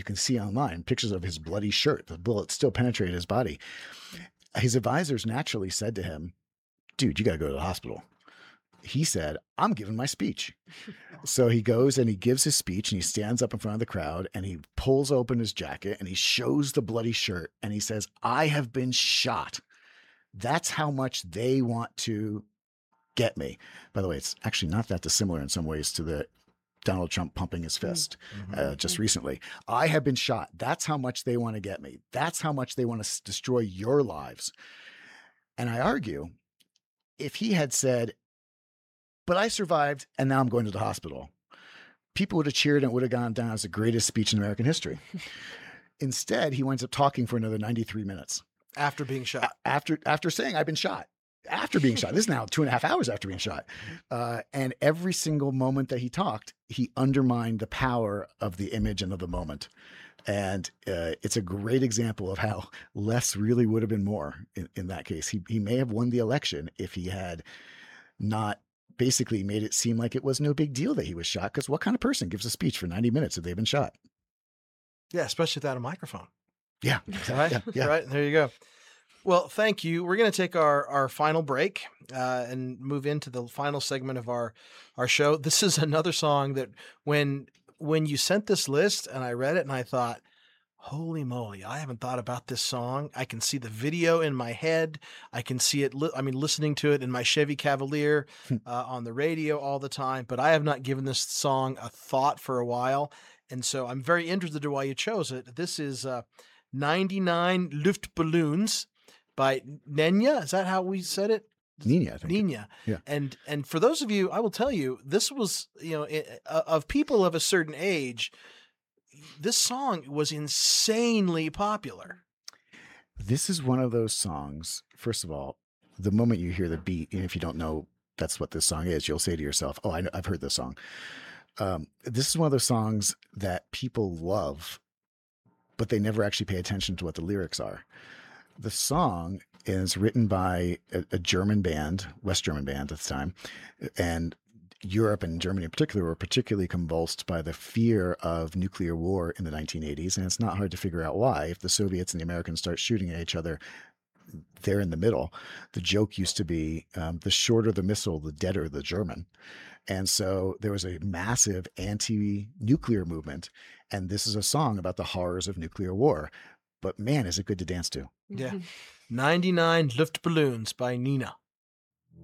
can see online pictures of his bloody shirt. The bullet still penetrated his body. His advisors naturally said to him, dude, you got to go to the hospital. He said, I'm giving my speech. So he goes and he gives his speech and he stands up in front of the crowd and he pulls open his jacket and he shows the bloody shirt and he says, I have been shot. That's how much they want to get me. By the way, it's actually not that dissimilar in some ways to the Donald Trump pumping his fist just recently. I have been shot. That's how much they want to get me. That's how much they want to destroy your lives. And I argue, if he had said, but I survived and now I'm going to the hospital, people would have cheered and it would have gone down as the greatest speech in American history. Instead, he winds up talking for another 93 minutes. After being shot. After saying, I've been shot. After being shot. This is now 2.5 hours after being shot. And every single moment that he talked, he undermined the power of the image and of the moment. And it's a great example of how less really would have been more in that case. He may have won the election if he had not basically made it seem like it was no big deal that he was shot. Because what kind of person gives a speech for 90 minutes if they've been shot? Yeah, especially without a microphone. Yeah. Right? Yeah. Right. There you go. Well, thank you. We're going to take our final break and move into the final segment of our show. This is another song that when you sent this list and I read it and I thought, holy moly, I haven't thought about this song. I can see the video in my head. I can see it. Listening to it in my Chevy Cavalier on the radio all the time, but I have not given this song a thought for a while. And so I'm very interested in why you chose it. This is 99 Luftballons by Nena. Is that how we said it? Nena, I think. Nena. Yeah. And for those of you, I will tell you, this was, of people of a certain age, this song was insanely popular. This is one of those songs. First of all, the moment you hear the beat, even if you don't know that's what this song is, you'll say to yourself, oh, I've heard this song. This is one of those songs that people love, but they never actually pay attention to what the lyrics are. The song is written by a German band, West German band at the time, and Europe and Germany in particular were particularly convulsed by the fear of nuclear war in the 1980s. And it's not hard to figure out why. If the Soviets and the Americans start shooting at each other, they're in the middle. The joke used to be the shorter the missile, the deader the German. And so there was a massive anti-nuclear movement. And this is a song about the horrors of nuclear war. But man, is it good to dance to. Yeah. 99 Luftballons by Nena.